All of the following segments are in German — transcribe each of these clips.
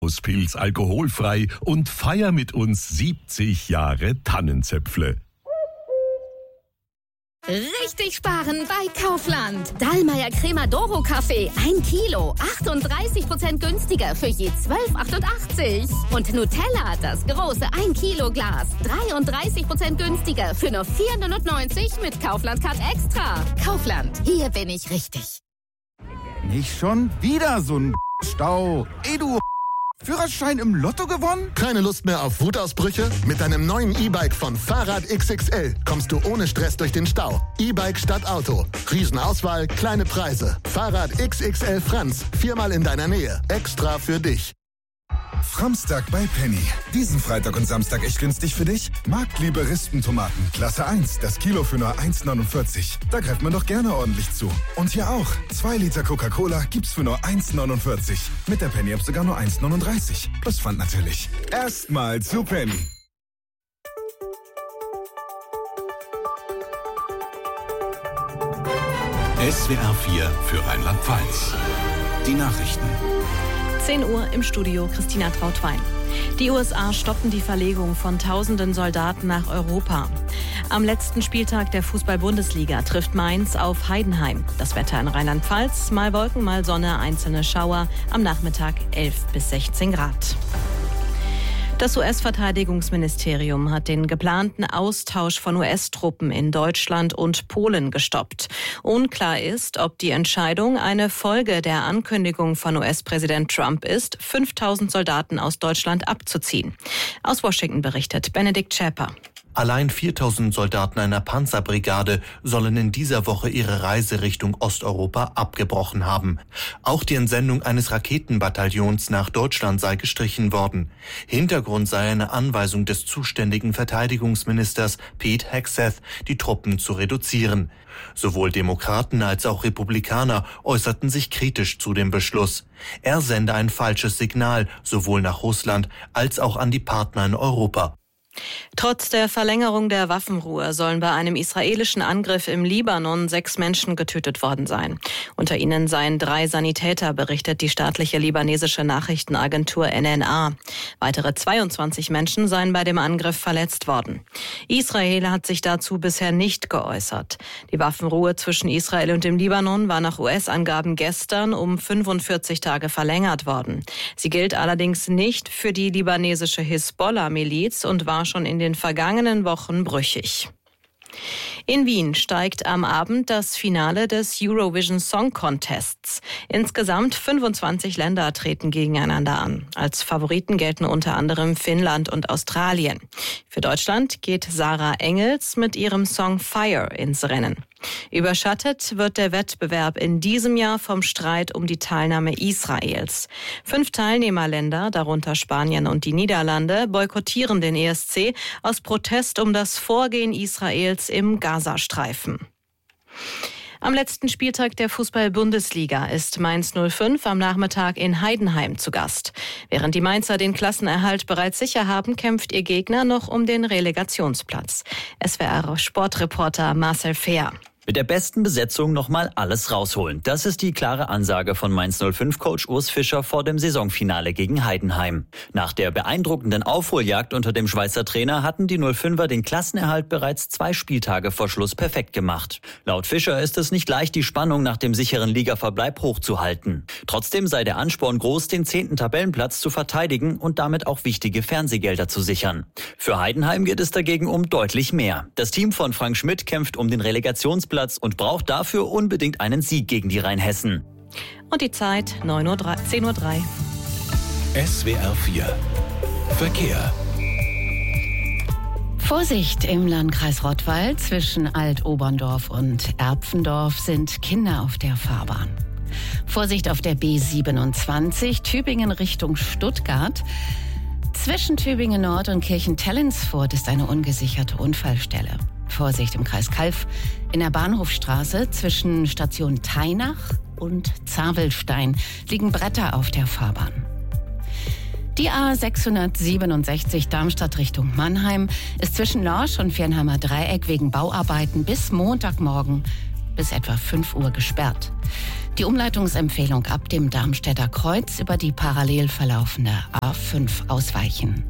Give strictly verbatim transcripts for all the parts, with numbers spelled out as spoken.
Kolumbus-Pilz alkoholfrei und feier mit uns siebzig Jahre Tannenzäpfle. Richtig sparen bei Kaufland. Dallmayr Cremadoro Kaffee, ein Kilo, achtunddreißig Prozent günstiger für je zwölf achtundachtzig. Und Nutella, das große ein Kilo Glas, dreiunddreißig Prozent günstiger für nur vier neunundneunzig mit Kaufland Card Extra. Kaufland, hier bin ich richtig. Nicht schon wieder so ein Stau. Ey, du Führerschein im Lotto gewonnen? Keine Lust mehr auf Wutausbrüche? Mit deinem neuen E-Bike von Fahrrad X X L kommst du ohne Stress durch den Stau. E-Bike statt Auto. Riesenauswahl, kleine Preise. Fahrrad X X L Franz. Viermal in deiner Nähe. Extra für dich. Framstag bei Penny. Diesen Freitag und Samstag echt günstig für dich? Marktliebe Rispentomaten. Klasse eins. Das Kilo für nur eins neunundvierzig. Da greift man doch gerne ordentlich zu. Und hier auch. zwei Liter Coca-Cola gibt's für nur eins neunundvierzig. Mit der Penny-App sogar nur eins neununddreißig. Plus Pfand natürlich. Erstmal zu Penny. S W R vier für Rheinland-Pfalz. Die Nachrichten. zehn Uhr im Studio, Christina Trautwein. Die U S A stoppen die Verlegung von tausenden Soldaten nach Europa. Am letzten Spieltag der Fußball-Bundesliga trifft Mainz auf Heidenheim. Das Wetter in Rheinland-Pfalz, mal Wolken, mal Sonne, einzelne Schauer. Am Nachmittag elf bis sechzehn Grad. Das U S-Verteidigungsministerium hat den geplanten Austausch von U S-Truppen in Deutschland und Polen gestoppt. Unklar ist, ob die Entscheidung eine Folge der Ankündigung von U S-Präsident Trump ist, fünftausend Soldaten aus Deutschland abzuziehen. Aus Washington berichtet Benedikt Schäper. Allein viertausend Soldaten einer Panzerbrigade sollen in dieser Woche ihre Reise Richtung Osteuropa abgebrochen haben. Auch die Entsendung eines Raketenbataillons nach Deutschland sei gestrichen worden. Hintergrund sei eine Anweisung des zuständigen Verteidigungsministers Pete Hegseth, die Truppen zu reduzieren. Sowohl Demokraten als auch Republikaner äußerten sich kritisch zu dem Beschluss. Er sende ein falsches Signal, sowohl nach Russland als auch an die Partner in Europa. Trotz der Verlängerung der Waffenruhe sollen bei einem israelischen Angriff im Libanon sechs Menschen getötet worden sein. Unter ihnen seien drei Sanitäter, berichtet die staatliche libanesische Nachrichtenagentur N N A. Weitere zweiundzwanzig Menschen seien bei dem Angriff verletzt worden. Israel hat sich dazu bisher nicht geäußert. Die Waffenruhe zwischen Israel und dem Libanon war nach U S-Angaben gestern um fünfundvierzig Tage verlängert worden. Sie gilt allerdings nicht für die libanesische Hisbollah-Miliz und war schon in den vergangenen Wochen brüchig. In Wien steigt am Abend das Finale des Eurovision Song Contests. Insgesamt fünfundzwanzig Länder treten gegeneinander an. Als Favoriten gelten unter anderem Finnland und Australien. Für Deutschland geht Sarah Engels mit ihrem Song Fire ins Rennen. Überschattet wird der Wettbewerb in diesem Jahr vom Streit um die Teilnahme Israels. Fünf Teilnehmerländer, darunter Spanien und die Niederlande, boykottieren den E S C aus Protest um das Vorgehen Israels im Gazastreifen. Am letzten Spieltag der Fußball-Bundesliga ist Mainz null fünf am Nachmittag in Heidenheim zu Gast. Während die Mainzer den Klassenerhalt bereits sicher haben, kämpft ihr Gegner noch um den Relegationsplatz. S W R-Sportreporter Marcel Fehr. Mit der besten Besetzung nochmal alles rausholen. Das ist die klare Ansage von Mainz null fünf-Coach Urs Fischer vor dem Saisonfinale gegen Heidenheim. Nach der beeindruckenden Aufholjagd unter dem Schweizer Trainer hatten die null fünfer den Klassenerhalt bereits zwei Spieltage vor Schluss perfekt gemacht. Laut Fischer ist es nicht leicht, die Spannung nach dem sicheren Ligaverbleib hochzuhalten. Trotzdem sei der Ansporn groß, den zehnten Tabellenplatz zu verteidigen und damit auch wichtige Fernsehgelder zu sichern. Für Heidenheim geht es dagegen um deutlich mehr. Das Team von Frank Schmidt kämpft um den Relegationsplatz und braucht dafür unbedingt einen Sieg gegen die Rheinhessen. Und die Zeit zehn Uhr drei. S W R vier Verkehr. Vorsicht im Landkreis Rottweil. Zwischen Alt-Oberndorf und Erpfendorf sind Kinder auf der Fahrbahn. Vorsicht auf der B siebenundzwanzig, Tübingen Richtung Stuttgart. Zwischen Tübingen Nord und Kirchen-Tellinsfurt ist eine ungesicherte Unfallstelle. Vorsicht im Kreis Calw in der Bahnhofstraße zwischen Station Teinach und Zavelstein liegen Bretter auf der Fahrbahn. Die A sechshundertsiebenundsechzig Darmstadt Richtung Mannheim ist zwischen Lorsch und Viernheimer Dreieck wegen Bauarbeiten bis Montagmorgen bis etwa fünf Uhr gesperrt. Die Umleitungsempfehlung ab dem Darmstädter Kreuz über die parallel verlaufende A fünf ausweichen.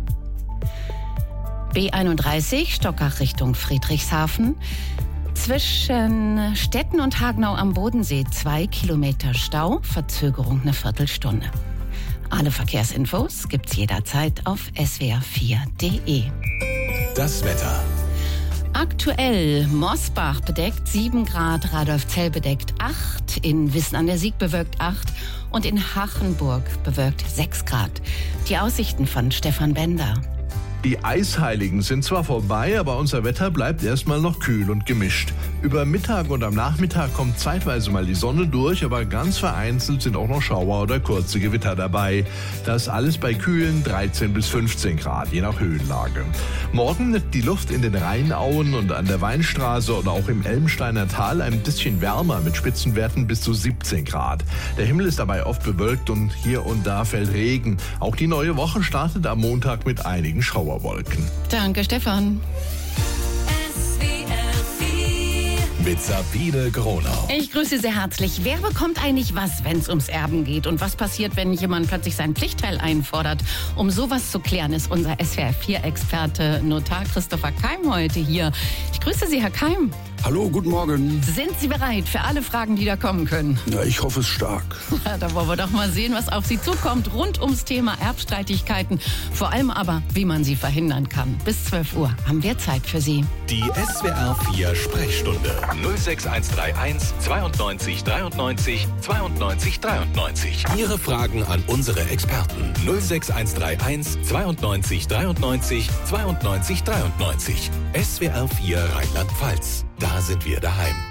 B einunddreißig Stockach Richtung Friedrichshafen. Zwischen Stetten und Hagenau am Bodensee zwei Kilometer Stau, Verzögerung eine Viertelstunde. Alle Verkehrsinfos gibt's jederzeit auf s w r vier punkt d e. Das Wetter. Aktuell Mosbach bedeckt sieben Grad, Radolfzell bedeckt acht, in Wissen an der Sieg bewölkt acht und in Hachenburg bewölkt sechs Grad. Die Aussichten von Stefan Bender. Die Eisheiligen sind zwar vorbei, aber unser Wetter bleibt erstmal noch kühl und gemischt. Über Mittag und am Nachmittag kommt zeitweise mal die Sonne durch, aber ganz vereinzelt sind auch noch Schauer oder kurze Gewitter dabei. Das alles bei kühlen dreizehn bis fünfzehn Grad, je nach Höhenlage. Morgen wird die Luft in den Rheinauen und an der Weinstraße oder auch im Elmsteiner Tal ein bisschen wärmer mit Spitzenwerten bis zu siebzehn Grad. Der Himmel ist dabei oft bewölkt und hier und da fällt Regen. Auch die neue Woche startet am Montag mit einigen Schauern. Wolken. Danke, Stefan. Mit Sabine Gronau. Ich grüße sehr herzlich. Wer bekommt eigentlich was, wenn es ums Erben geht? Und was passiert, wenn jemand plötzlich sein Pflichtteil einfordert? Um sowas zu klären, ist unser S W R vier Experte Notar Christopher Keim heute hier. Ich grüße Sie, Herr Keim. Hallo, guten Morgen. Sind Sie bereit für alle Fragen, die da kommen können? Ja, ich hoffe es stark. Da wollen wir doch mal sehen, was auf Sie zukommt rund ums Thema Erbstreitigkeiten. Vor allem aber, wie man sie verhindern kann. Bis zwölf Uhr haben wir Zeit für Sie. Die S W R vier Sprechstunde. null sechs eins drei eins zweiundneunzig dreiundneunzig zweiundneunzig dreiundneunzig. Ihre Fragen an unsere Experten. null sechs eins drei eins zweiundneunzig dreiundneunzig zweiundneunzig dreiundneunzig. S W R vier Rheinland-Pfalz. Da sind wir daheim.